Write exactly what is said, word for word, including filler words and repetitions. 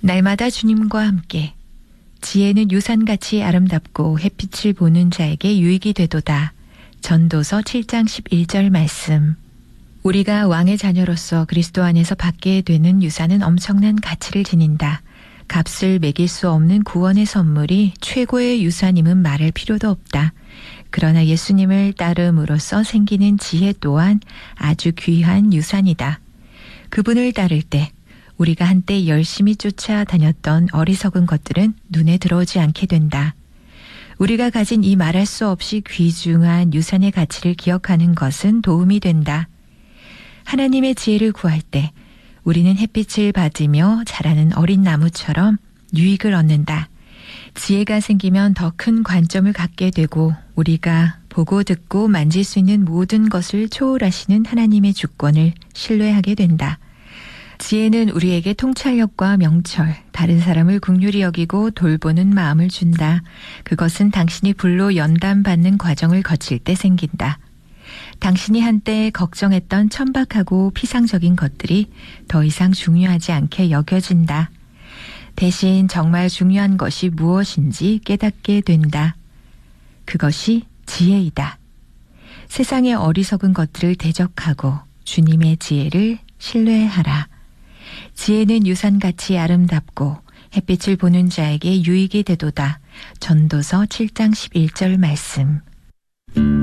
날마다 주님과 함께. 지혜는 유산같이 아름답고 햇빛을 보는 자에게 유익이 되도다. 전도서 칠 장 십일 절 말씀. 우리가 왕의 자녀로서 그리스도 안에서 받게 되는 유산은 엄청난 가치를 지닌다. 값을 매길 수 없는 구원의 선물이 최고의 유산임은 말할 필요도 없다. 그러나 예수님을 따름으로써 생기는 지혜 또한 아주 귀한 유산이다. 그분을 따를 때 우리가 한때 열심히 쫓아다녔던 어리석은 것들은 눈에 들어오지 않게 된다. 우리가 가진 이 말할 수 없이 귀중한 유산의 가치를 기억하는 것은 도움이 된다. 하나님의 지혜를 구할 때 우리는 햇빛을 받으며 자라는 어린 나무처럼 유익을 얻는다. 지혜가 생기면 더 큰 관점을 갖게 되고 우리가 보고 듣고 만질 수 있는 모든 것을 초월하시는 하나님의 주권을 신뢰하게 된다. 지혜는 우리에게 통찰력과 명철, 다른 사람을 긍휼히 여기고 돌보는 마음을 준다. 그것은 당신이 불로 연단받는 과정을 거칠 때 생긴다. 당신이 한때 걱정했던 천박하고 피상적인 것들이 더 이상 중요하지 않게 여겨진다. 대신 정말 중요한 것이 무엇인지 깨닫게 된다. 그것이 지혜이다. 세상의 어리석은 것들을 대적하고 주님의 지혜를 신뢰하라. 지혜는 유산같이 아름답고 햇빛을 보는 자에게 유익이 되도다. 전도서 칠 장 십일 절 말씀.